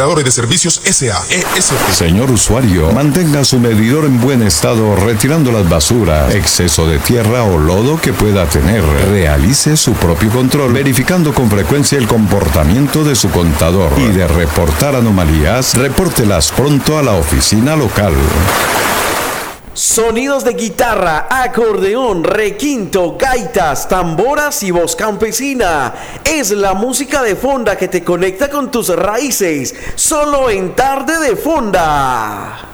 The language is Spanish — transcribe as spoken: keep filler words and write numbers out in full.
Operadores de Servicios S A E S P. Señor usuario, mantenga su medidor en buen estado retirando las basuras, exceso de tierra o lodo que pueda tener. Realice su propio control, verificando con frecuencia el comportamiento de su contador. Y de reportar anomalías, repórtelas pronto a la oficina local. Sonidos de guitarra, acordeón, requinto, gaitas, tamboras y voz campesina. Es la música de fonda que te conecta con tus raíces. Solo en Tarde de Fonda.